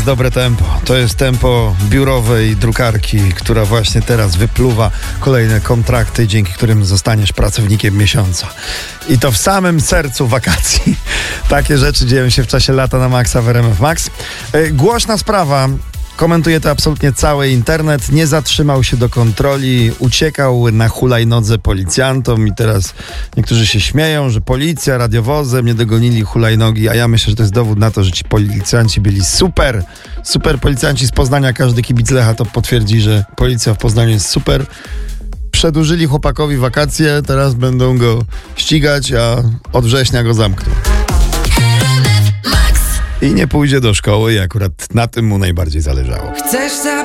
jest dobre tempo. To jest tempo biurowej drukarki, która właśnie teraz wypluwa kolejne kontrakty, dzięki którym zostaniesz pracownikiem miesiąca. I to w samym sercu wakacji. Takie rzeczy dzieją się w czasie lata na maksa w RMF Max. Głośna sprawa. Komentuje to absolutnie cały internet. Nie zatrzymał się do kontroli, uciekał na hulajnodze policjantom i teraz niektórzy się śmieją, że policja radiowozem nie dogonili hulajnogi, a ja myślę, że to jest dowód na to, że ci policjanci byli super policjanci z Poznania. Każdy kibic Lecha to potwierdzi, że policja w Poznaniu jest super. Przedłużyli chłopakowi wakacje, teraz będą go ścigać, a od września go zamkną. I nie pójdzie do szkoły i akurat na tym mu najbardziej zależało.